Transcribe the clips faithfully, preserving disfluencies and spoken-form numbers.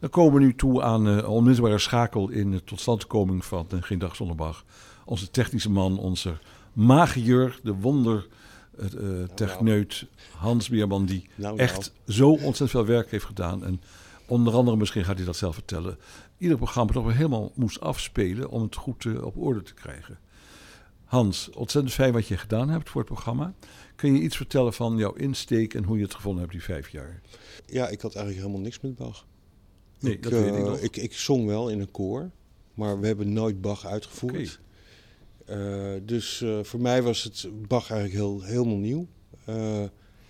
Dan komen we nu toe aan een uh, onmisbare schakel in de totstandkoming van uh, Geen Dag Zonder Bach. Onze technische man, onze magiër, de wonder uh, techneut Hans Bierman, die nou, nou. echt zo ontzettend veel werk heeft gedaan. En onder andere, misschien gaat hij dat zelf vertellen, ieder programma toch weer helemaal moest afspelen om het goed uh, op orde te krijgen. Hans, ontzettend fijn wat je gedaan hebt voor het programma. Kun je iets vertellen van jouw insteek en hoe je het gevonden hebt die vijf jaar? Ja, ik had eigenlijk helemaal niks met Bach. Nee, ik, dat weet ik uh, nog. Ik, ik zong wel in een koor, maar we hebben nooit Bach uitgevoerd. Okay. Uh, dus uh, voor mij was het Bach eigenlijk heel, helemaal nieuw. Uh,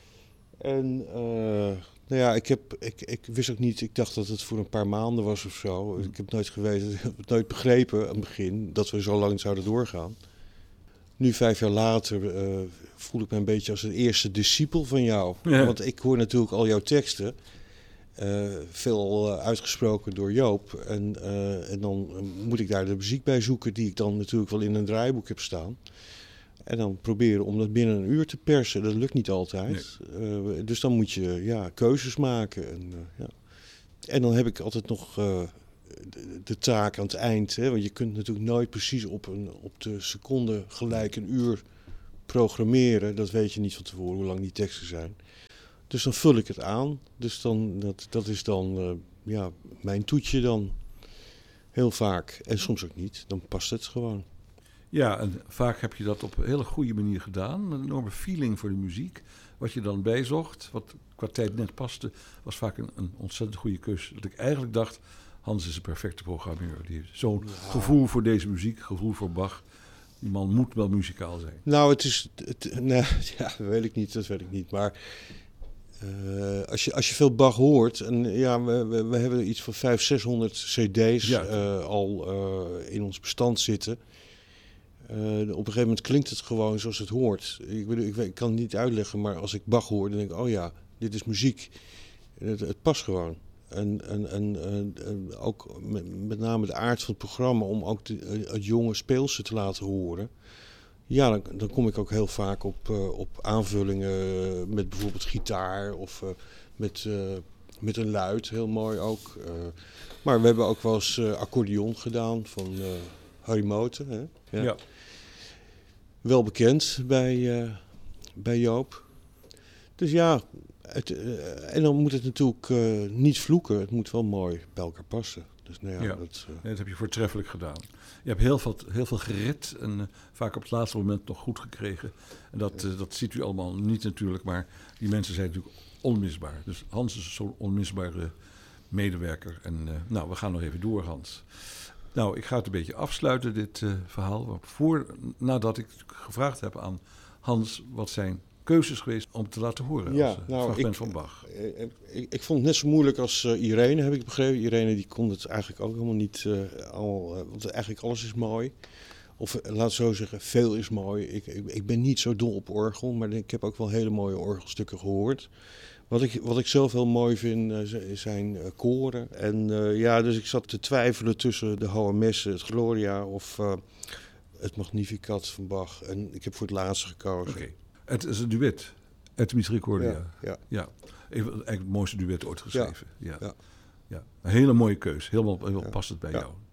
en uh, nou ja, ik, heb, ik, ik wist ook niet, ik dacht dat het voor een paar maanden was of zo. Mm. Ik heb nooit geweten, ik heb het nooit begrepen aan het begin dat we zo lang zouden doorgaan. Nu, vijf jaar later, uh, voel ik me een beetje als een eerste discipel van jou. Ja. Want ik hoor natuurlijk al jouw teksten. Uh, veel uh, uitgesproken door Joop. En, uh, en dan uh, moet ik daar de muziek bij zoeken die ik dan natuurlijk wel in een draaiboek heb staan. En dan proberen om dat binnen een uur te persen. Dat lukt niet altijd. Nee. Uh, dus dan moet je ja, keuzes maken. En, uh, ja. en dan heb ik altijd nog uh, de, de taak aan het eind. Hè? Want je kunt natuurlijk nooit precies op, een, op de seconde gelijk een uur programmeren. Dat weet je niet van tevoren hoe lang die teksten zijn. Dus dan vul ik het aan. Dus dan, dat, dat is dan uh, ja, mijn toetje dan. Heel vaak. En soms ook niet. Dan past het gewoon. Ja, en vaak heb je dat op een hele goede manier gedaan. Met een enorme feeling voor de muziek. Wat je dan bijzocht, wat qua tijd net paste, was vaak een, een ontzettend goede keus. Dat ik eigenlijk dacht, Hans is een perfecte programmeur. Die heeft zo'n ja. gevoel voor deze muziek, gevoel voor Bach. Die man moet wel muzikaal zijn. Nou, het is... Het, nee, ja, dat weet ik niet, dat weet ik niet. Maar uh, als, je, als je veel Bach hoort... En ja, we, we, we hebben iets van vijfhonderd, zeshonderd cd's ja. uh, al uh, in ons bestand zitten. Uh, op een gegeven moment klinkt het gewoon zoals het hoort. Ik, bedoel, ik, ik kan het niet uitleggen, maar als ik Bach hoor, dan denk ik... Oh ja, dit is muziek. Het, het past gewoon. En, en, en, en ook met, met name de aard van het programma... om ook de, het jonge speelse te laten horen... Ja, dan, dan kom ik ook heel vaak op, uh, op aanvullingen met bijvoorbeeld gitaar... of uh, met, uh, met een luid, heel mooi ook. Uh, maar we hebben ook wel eens uh, accordeon gedaan van uh, Harry Moten. Hè? Ja. Ja. Wel bekend bij, uh, bij Joop. Dus ja... Het, uh, en dan moet het natuurlijk uh, niet vloeken. Het moet wel mooi bij elkaar passen. Dus, nou ja, ja, dat, uh... nee, dat heb je voortreffelijk gedaan. Je hebt heel veel, heel veel gered en uh, vaak op het laatste moment nog goed gekregen. En dat, uh, dat ziet u allemaal niet natuurlijk, maar die mensen zijn natuurlijk onmisbaar. Dus Hans is zo'n onmisbare medewerker. En uh, nou, we gaan nog even door, Hans. Nou, ik ga het een beetje afsluiten, dit uh, verhaal. Voor, nadat ik gevraagd heb aan Hans wat zijn keuzes geweest om te laten horen ja, als uh, nou, fragment ik, van Bach. Ik, ik, ik vond het net zo moeilijk als uh, Irene, heb ik begrepen. Irene die kon het eigenlijk ook helemaal niet uh, al, uh, want eigenlijk alles is mooi. Of uh, laat zo zeggen, veel is mooi. Ik, ik, ik ben niet zo dol op orgel, maar ik heb ook wel hele mooie orgelstukken gehoord. Wat ik, wat ik zelf heel mooi vind, uh, zijn uh, koren. En uh, ja, dus ik zat te twijfelen tussen de Hohe Messe, het Gloria of uh, het Magnificat van Bach. En ik heb voor het laatste gekozen. Okay. Het is een duet. Et Misericordia. Ja, ja. ja. Eigenlijk het mooiste duet ooit geschreven. Ja. Ja. Ja. Een hele mooie keus. Helemaal, helemaal ja. past het bij ja. jou.